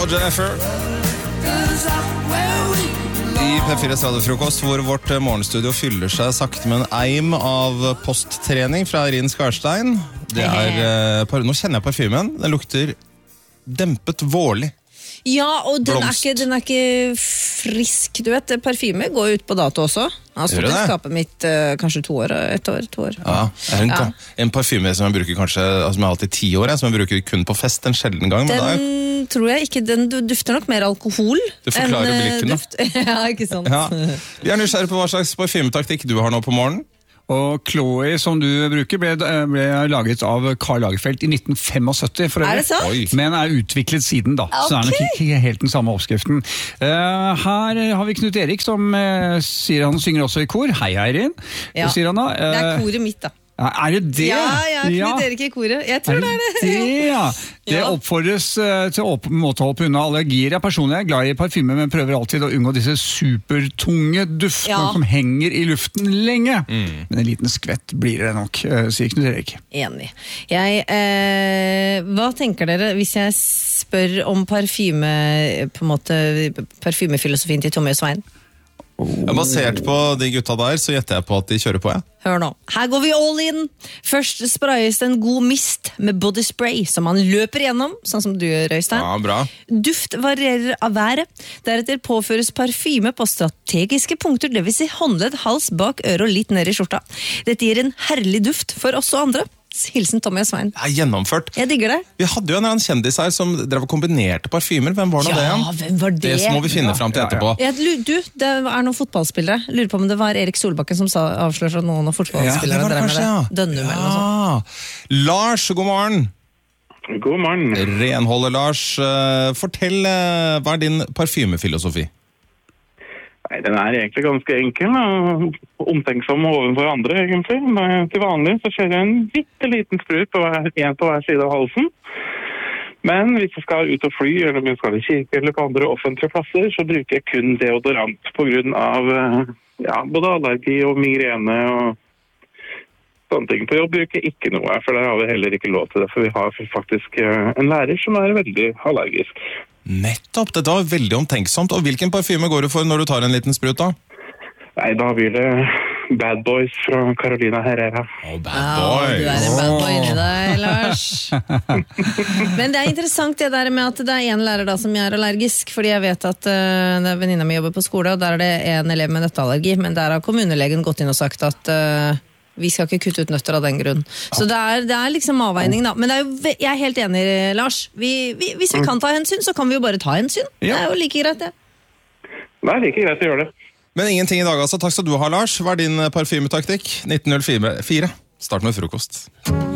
og Jennifer I P4s radiofrokost, hvor vårt morgenstudio fyller seg sakte med en eim av posttrening fra Irin Skarstein. Det nå kjenner jeg parfymen. Den lukter dempet vårlig. Ja, og den er ikke frisk. Du vet, parfyme går ut på dato også. Jeg har stått I skapet mitt kanskje 2 år, 1 år, 2 år. Ja, en parfyme som jeg bruker kanskje, som jeg har alltid 10 år, som jeg bruker kun på fest en sjelden gang. Den tror jeg ikke, den dufter nok mer alkohol enn duft. Ja, ikke sant. Ja. Vi nysgjerrig på hva slags parfymetaktikk du har nå på morgenen. Og Chloe, som du bruker, ble laget av Karl Lagerfeld I 1975 for øvrig. Det sant? Men utviklet siden da, så det nok ikke helt den samme oppskriften. Her har vi Knut Erik som sier han synger også I kor. Hei, Irin. Ja, sier han da. Det koret mitt da. Det det? Ja, Knut Erik I koret. Jeg tror det ja. Det oppfordres til å måteholde unna allergier. Jeg personlig glad I parfyme, men prøver alltid å unngå disse supertunge duftene som henger I luften lenge. Men en liten skvett blir det nok, sier Knut Erik. Enig. Hva tenker dere hvis jeg spør om parfyme, på en måte, parfymefilosofien til Tommy og Svein? Basert på de gutta der, så gjetter jeg på at de kjører på, Hør nå, her går vi all in. Først sprayes en god mist med body spray som man løper gjennom, sånn som du gjør, Øystein. Ja, bra. Duft varierer av været. Deretter påføres parfyme på strategiske punkter, det vil si håndledd, hals, bak, øre og litt ned I skjorta. Dette gir en herlig duft for oss og andre. Hilsen Tommy og Svein. Gjennomført. Jeg digger det. Vi hadde jo en annen kjendis her som drev og kombinerte parfymer. Hvem var nå det? Hvem var det? Det må vi finne frem til etterpå. Det noen fotballspillere. Lurer på om det var Erik Solbakken som avslørte noen av fotballspillere. Det var kanskje, Dønnum eller noe sånt. Lars, god morgen. God morgen. Renholder Lars. Fortell, hva din parfymefilosofi? Nei, den egentlig ganske enkel og omtenksom overfor andre, egentlig. Til vanlig så kjører jeg en bitteliten sprut en på hver side av halsen. Men hvis jeg skal ut og fly, eller om jeg skal I kirke eller på andre offentlige plasser, så bruker jeg kun deodorant på grunn av både allergi og migrene og sånne ting. På jobb bruker jeg ikke noe, for der har vi heller ikke lov til det, for vi har faktisk en lærer som veldig allergisk. Nettopp, det var veldig omtenksomt. Og hvilken parfyme går du for når du tar en liten sprut da? Nei, da blir det Bad Boys fra Carolina Herrera. Bad Boys! Du en bad boy inni deg, Lars. Men det interessant det der med at det en lærer da som er allergisk, fordi jeg vet at venninna mi jobber på skole, og der det en elev med nøtteallergi, men der har kommunelegen gått inn og sagt at vi skal ikke kutte ut nøtter av den grunn. Så det liksom avveining da. Men jeg helt enig, Lars. Hvis vi kan ta hensyn, så kan vi jo bare ta hensyn. Det jo like greit, det. Det like greit å gjøre det. Men ingenting I dag, altså. Takk skal du ha, Lars. Hva din parfymetaktikk? 1904. Start med frokost.